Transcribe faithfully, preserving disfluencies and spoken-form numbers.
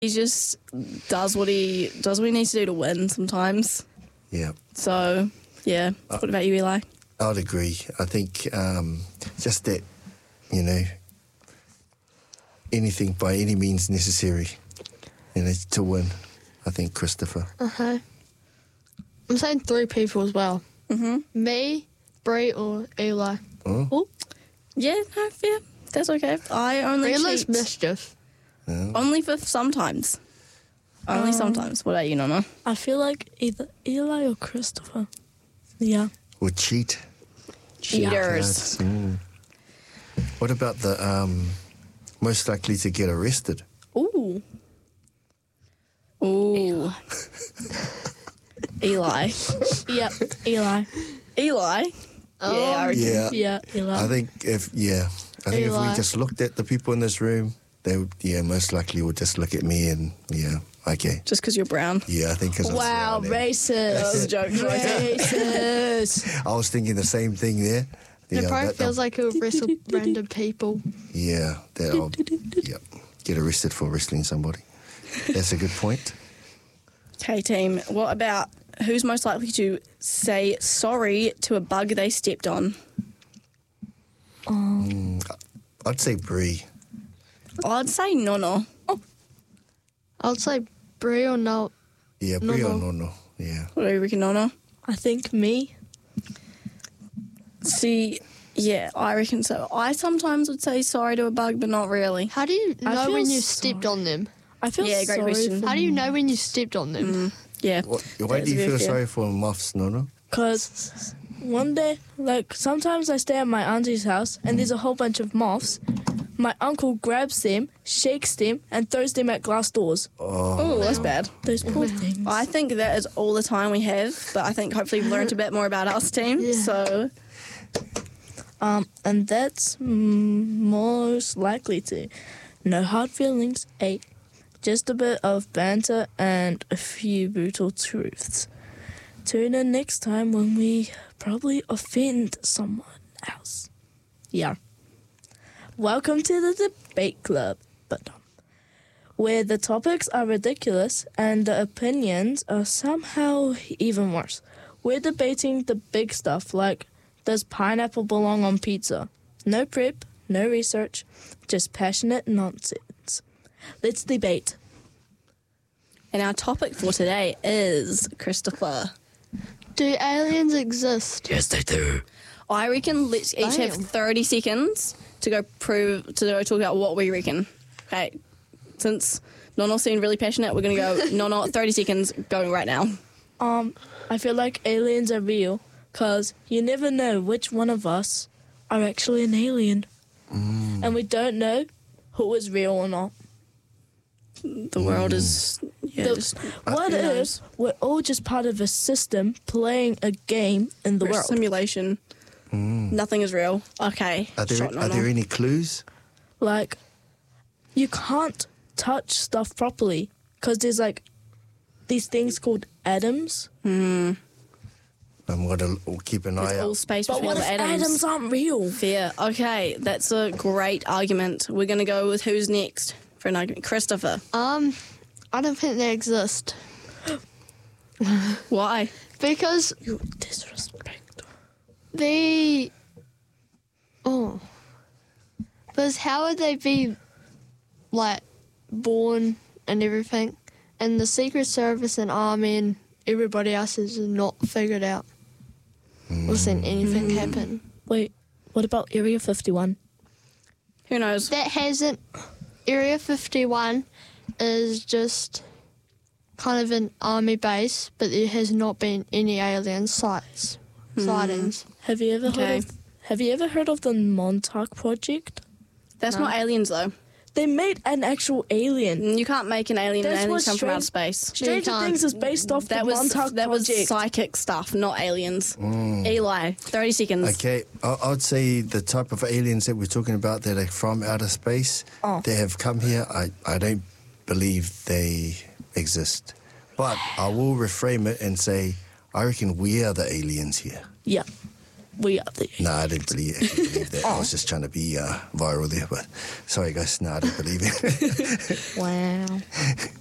He just does what he does what he needs to do to win sometimes. Yeah. So, yeah. Uh, what about you, Eli? I'd agree. I think um, just that, you know, anything by any means necessary, you know, to win. I think Christopher. Uh-huh. I'm saying three people as well. Mm-hmm. Me, Bree, or Eli. Oh. Ooh. Yeah, no, fair. That's okay. I only Realised cheat. mischief. Yeah. Only for sometimes. Only um, sometimes. What about you, Nana? I feel like either Eli or Christopher. Yeah. Or cheat. Cheaters. Yeah, mm. What about the um, most likely to get arrested? Ooh. Ooh. Eli. Yep, Eli. Eli? Oh, yeah, I reckon. Yeah. Yeah, Eli. I think if, yeah, I think Eli. if we just looked at the people in this room, they would, yeah, most likely would just look at me and, yeah, okay. Just because you're brown? Yeah, I think because Wow, I was racist. That was a joke. Racist. I was thinking the same thing there. It Yeah, probably that- feels like it would wrestle random people. Yeah, that I'll yeah, get arrested for wrestling somebody. That's a good point. Okay, team. What about who's most likely to say sorry to a bug they stepped on? Um, Mm, I'd say Bree. I'd say Nono. I'd say Bree or no. Yeah, No, Bree or no. no, no. Yeah. What do you reckon, Nono? I think me. See, yeah, I reckon so. I sometimes would say sorry to a bug, but not really. How do you I know feel when you sorry. stepped on them? I feel Yeah, great sorry question. for How do you know when you stepped on them? Mm, yeah. What, why That's do you very feel fair. sorry for moths, no, no? Because one day, like, sometimes I stay at my auntie's house and there's a whole bunch of moths. My uncle grabs them, shakes them, and throws them at glass doors. Oh, Oh, that's bad. Those poor things. I think that is all the time we have, but I think hopefully we've learned a bit more about us, team. Yeah. So, Um, and that's mm, most likely to. No hard feelings, eight. Just a bit of banter and a few brutal truths. Tune in next time when we probably offend someone else. Yeah. Welcome to the debate club, but um, where the topics are ridiculous and the opinions are somehow even worse. We're debating the big stuff like, does pineapple belong on pizza? No prep, no research, just passionate nonsense. Let's debate. and our topic for today is Christopher. Do aliens exist? Yes, they do. I reckon let's each have Damn. thirty seconds to go prove, to go talk about what we reckon. Okay, since Nono seemed really passionate, we're going to go, Nono, thirty seconds, going right now. Um, I feel like aliens are real because you never know which one of us are actually an alien. Mm. And we don't know who is real or not. The world is, yeah, The- just What who if knows? we're all just part of a system playing a game in the We're a world? simulation. Nothing is real. Okay. Are there, shot are Nono. there any clues? Like, you can't touch stuff properly because there's like these things called atoms. Hmm. I'm going to keep an eye There's all out. space But between what all if the atoms. atoms aren't real? Fair. Okay, that's a great argument. We're going to go with who's next for an argument. Christopher. Um, I don't think they exist. Why? Because You disrespect. the... Oh. Because how would they be, like, born and everything? And the Secret Service and Army and everybody else is not figured out. Or seen anything happen. Wait, what about Area fifty-one? Who knows? That hasn't... Area fifty-one is just kind of an army base, but there has not been any alien sites, sightings. Have you ever Okay. heard of Have you ever heard of the Montauk Project? That's No. not aliens, though. They made an actual alien. You can't make an alien and That's aliens what come from outer strange- space. Stranger can't. Things is based off That the was Montauk that was Project. psychic stuff, not aliens. Eli, thirty seconds. Okay, I- I'd say the type of aliens that we're talking about that are from outer space, Oh. they have come here, I, I don't believe they exist. But I will reframe it and say, I reckon we are the aliens here. Yeah. we are the No, I didn't believe, actually believe that. I was just trying to be uh, viral there, but sorry guys, no, I didn't believe it. Wow.